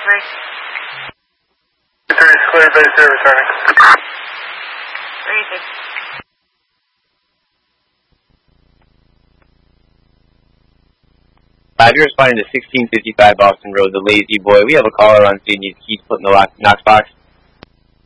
delivery. 3 is clear, base here, returning. 36. You're responding to 1655 Boston Road, the Lazy Boy. We have a caller on scene. He's put in the Knox box.